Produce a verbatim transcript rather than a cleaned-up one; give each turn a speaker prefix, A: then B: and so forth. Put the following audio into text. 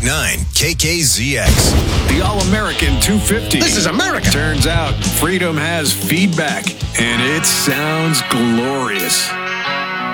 A: point nine K K Z X.
B: The All-American two fifty.
C: This is America.
B: Turns out Freedom has feedback, and it sounds glorious.